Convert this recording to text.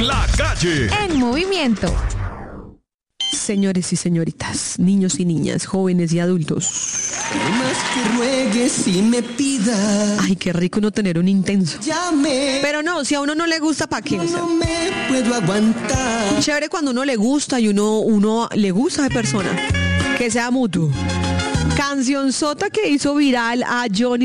La Calle. En movimiento. Señores y señoritas, niños y niñas, jóvenes y adultos. Más que ruegues y me pidas. Ay, qué rico uno tener un intenso. Llame. Pero no, si a uno no le gusta, ¿para qué? O sea, No me puedo aguantar. chévere cuando uno le gusta y uno le gusta de persona. Que sea mutuo. Cancionzota que hizo viral a Johnny